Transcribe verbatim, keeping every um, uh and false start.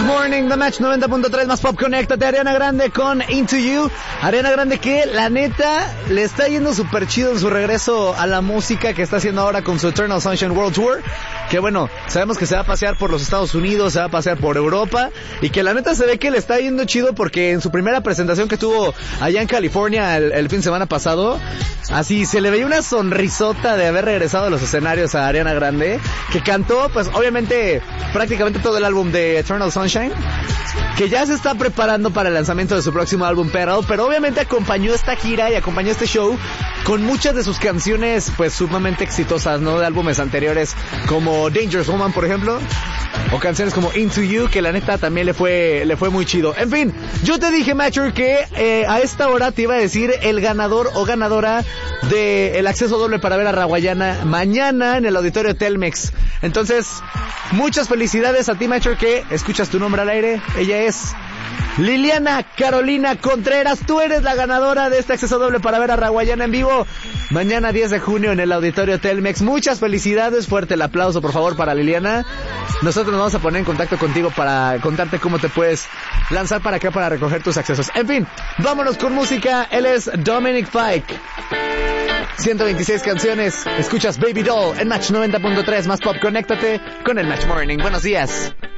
Morning, The Match noventa punto tres más Pop. Conéctate, Ariana Grande con Into You. Ariana Grande que, la neta, le está yendo súper chido en su regreso a la música que está haciendo ahora con su Eternal Sunshine World Tour. Que bueno, sabemos que se va a pasear por los Estados Unidos, se va a pasear por Europa. Y que la neta se ve que le está yendo chido porque en su primera presentación que tuvo allá en California el, el fin de semana pasado, así se le veía una sonrisota de haber regresado a los escenarios a Ariana Grande. Que cantó, pues obviamente, prácticamente todo el álbum de Eternal Sunshine, que ya se está preparando para el lanzamiento de su próximo álbum Pearl, pero obviamente acompañó esta gira y acompañó este show con muchas de sus canciones pues sumamente exitosas, ¿no? De álbumes anteriores como Dangerous Woman, por ejemplo, o canciones como Into You, que la neta también le fue le fue muy chido. En fin, yo te dije, Matcher, que eh, a esta hora te iba a decir el ganador o ganadora de el acceso doble para ver a Rawayana mañana en el auditorio Telmex. Entonces, muchas felicidades a ti, Matcher, que escuchas tu nombre al aire. Ella es Liliana Carolina Contreras. Tú eres la ganadora de este acceso doble para ver a Rawayana en vivo mañana diez de junio en el auditorio Telmex. Muchas felicidades, fuerte el aplauso por favor para Liliana. Nosotros nos vamos a poner en contacto contigo para contarte cómo te puedes lanzar para acá para recoger tus accesos. En fin, vámonos con música. Él es Dominic Fike. ciento veintiséis canciones. Escuchas Baby Doll en Match noventa punto tres más Pop. Conéctate con el Match Morning. Buenos días.